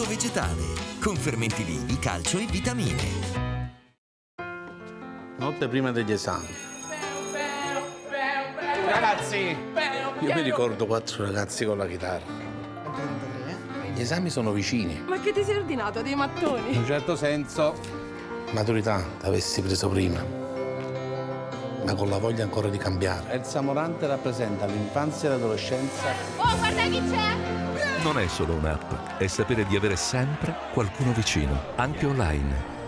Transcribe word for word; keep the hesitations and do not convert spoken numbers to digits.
Frutto vegetale, con fermenti vivi, calcio e vitamine. Notte prima degli esami. Ragazzi, io mi ricordo quattro ragazzi con la chitarra. Gli esami sono vicini. Ma che ti sei ordinato? Dei mattoni? In un certo senso, maturità l'avessi preso prima, ma con la voglia ancora di cambiare. Elsa Morante rappresenta l'infanzia e l'adolescenza. Oh, guarda chi c'è! Non è solo un'app, è sapere di avere sempre qualcuno vicino, anche online.